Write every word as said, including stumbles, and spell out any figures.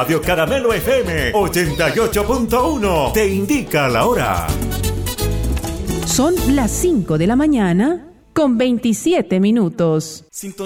Radio Caramelo F M ochenta y ocho punto uno te indica la hora. Son las cinco de la mañana con veintisiete minutos.